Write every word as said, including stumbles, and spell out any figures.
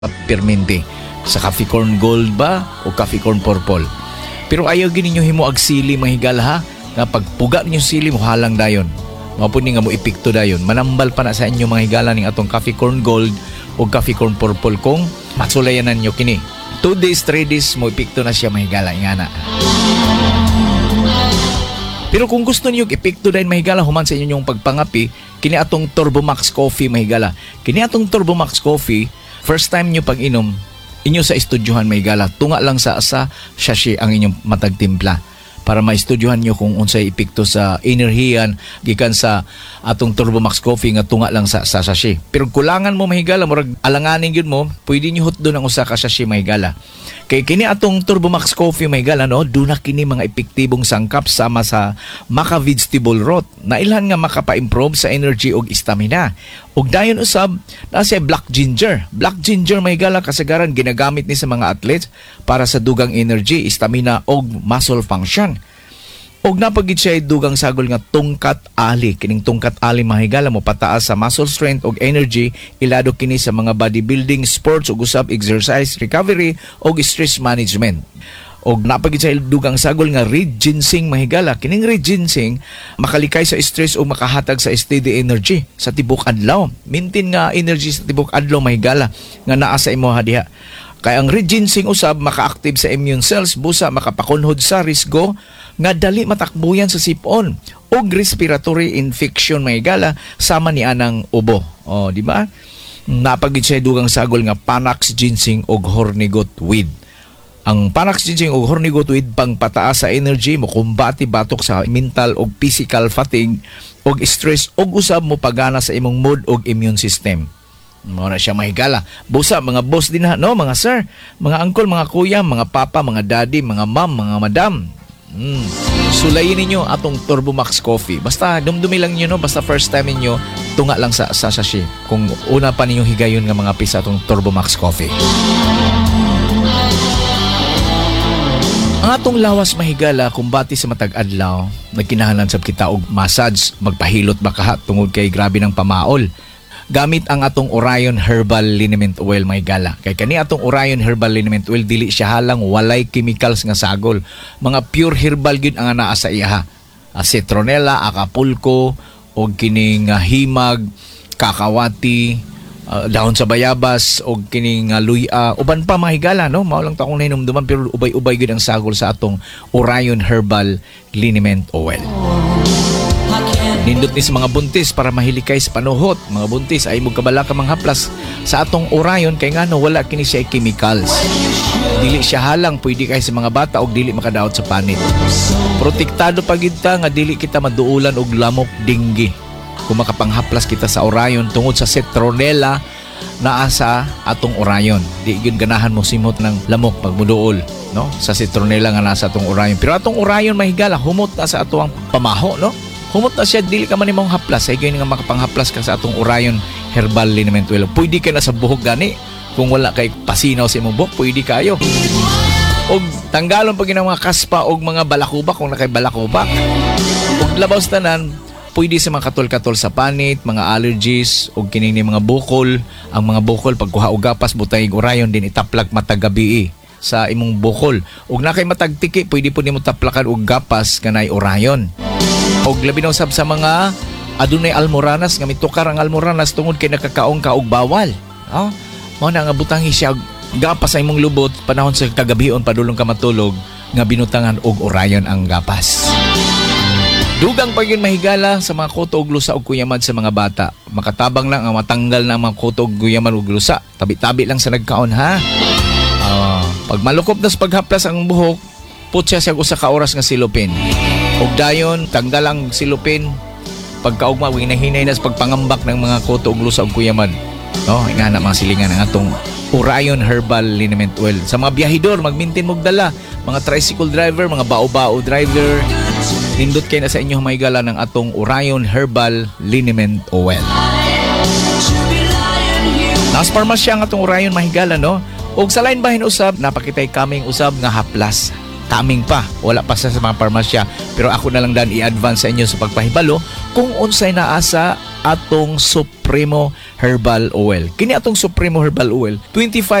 permente sa coffee corn gold ba o coffee corn purple. Pero ayaw gini nyo himo ag sili mahigala ha, nga pagpuga ninyo sili mo halang dayon. Mapuni nga mo ipikto dayon. Manambal pa na sa inyo mga higala ning atong coffee corn gold o coffee corn purple kung matsulayanan nyo kini. Two days, three days mo ipikto na siya mahigala ingana. Pero kung gusto niyo ipikto dayon mahigala human sa inyo yung pagpangapi, kini atong Turbo Max Coffee mahigala. Kini atong Turbo Max Coffee, first time nyo pag-inom, inyo sa estudyohan may gala. Tunga lang sa sa sachet ang inyong matagtimpla para maestudyohan nyo kung unsay epekto sa enerhiyan gikan sa atong Turbo Max Coffee nga tunga lang sa, sa sachet. Pero kulangan mo mahigala, murag alanganin yun mo, pwede nyo hutdo ng usa ka sachet mahigala. Kay kini atong Turbo Max Coffee mahigala, no, doon na kini mga epektibong sangkap sama sa maca vegetable rot na ilhan nga makapa-improve sa energy og stamina. Og dayon usab na siya black ginger. Black ginger mahigala kasagaran ginagamit ni sa mga athletes para sa dugang energy, stamina og muscle function. Og napagid siya dugang sagol nga tungkat ali. Kining tungkat ali mahigala mo pataas sa muscle strength og energy, ilado kini sa mga bodybuilding sports ug usab exercise recovery og stress management. Og napagid sa dugang sagol nga red ginseng mahigala. Kining red ginseng makalikay sa stress o makahatag sa steady energy sa tibok adlaw. Maintain nga energy sa tibok adlaw mahigala nga naa sa imo diha. Kay ang red ginseng usab maka-active sa immune cells, busa makapakunhod sa risgo nga dali matakbuyan sa sipon og respiratory infection mahigala sama ni anang ubo. Oh, di ba? Napagid siya dugang sagol nga Panax ginseng og hornigot weed. Ang Panax ginseng og hornigot weed pang pataas sa energy mo kumbati batok sa mental og physical fatigue og stress og usab mo pagana sa imong mood og immune system. Mo na siya mahigala. Busa mga boss din ha, no, mga sir, mga uncle, mga kuya, mga papa, mga daddy, mga ma'am, mga madam. Mm. Sulayin ninyo atong Turbo Max Coffee. Basta dumdumi lang niyo, no, basta first time niyo tunga lang sa sa sachet. Kung una pa ninyo higayon nga mga pisa atong Turbo Max Coffee. Ang atong lawas mahigala kumbati sa matag adlaw, nagkinahanglan sab kita og massage, magpahilot ba kaha tungod kay grabe ng pamaol. Gamit ang atong Orion Herbal Liniment Oil mahigala. Kay kani atong Orion Herbal Liniment Oil dili siya halang walay chemicals nga sagol. Mga pure herbal gyud ang anaa sa iya. Citronella, Acapulco, og kining uh, himag, kakawati, uh, dahon sa bayabas, og kining uh, luya, uban pa mahigala, no? Mao lang ta akong nahinumduman pero ubay-ubay gyud ang sagol sa atong Orion Herbal Liniment Oil. Nindot ni sa mga buntis para mahilikay sa panuhot. Mga buntis ay magkabala ka mga haplas sa atong Orion kay ngano wala kini siya chemicals. Dili siya halang pwede kay sa mga bata og dili makadaot sa panit. Protektado pa gid ta nga dili kita maduulan og lamok dinggi. Kung makapanghaplas kita sa Orion tungod sa citronella naa sa atong Orion. Di gyud ganahan mo simot ng lamok pag muduol, no? Sa citronella nga nasa atong Orion. Pero atong Orion mahigala humot na sa atong pamaho, no? Humot na siya, dili ka man imong haplas. Ay ganyan nga makapanghaplas ka sa atong Orion Herbal Liniment Oil. Pwede ka na sa buhok gani. Kung wala kay pasinaw sa imong buhok, pwede kayo. Og tanggalon pag ng mga kaspa og mga balakubak kung nakay balakubak. Og labaw sa tanan, pwede sa mga katol-katol sa panit, mga allergies, og kining ni mga bukol. Ang mga bukol, pagkuha og gapas, butang ig Orion, din itaplag matagabi sa imong bukol. Og nakay matagtiki, pwede po nimo taplakan og gapas kanay Orion. Og labi na usab sa mga adunay almoranas nga mitukar ang almoranas tungod kay nakakaong ka og bawal. Oh, mao na nga butangi siya gapas sa imong lubot panahon sa kagabion padulong ka matulog nga binutangan og Orion ang gapas. Dugang pa yun mahigala sa mga kuto og lusa og kuyaman sa mga bata. Makatabang lang ang matanggal na mga kuto og kuyaman og lusa. Tabi-tabi lang sa nagkaon ha. Uh, pag malukop na sa paghaplas ang buhok, putya siya usa ka oras nga silupin. Og dayon, tanggal ang silupin, pagkaugma, hinahinay na sa pagpangambak ng mga kuto og lusa og kuyaman. No, nga na mga silingan ng atong Orion Herbal Liniment Oil. Sa mga biyahidor, mag-maintain mong dala. Mga tricycle driver, mga bao-bao driver, nindot kayo na sa inyo mahigala ng atong Orion Herbal Liniment Oil. Nas parmasya ang atong Orion mahigala, no? Og sa lain bahin usab, napakitay kaming usab nga haplas. Kaming pa, wala pa sa mga parmasya. Pero ako na lang dan i-advance sa inyo sa pagpahibalo kung unsay naa sa atong Supremo Herbal Oil. Kini atong Supremo Herbal Oil, twenty-five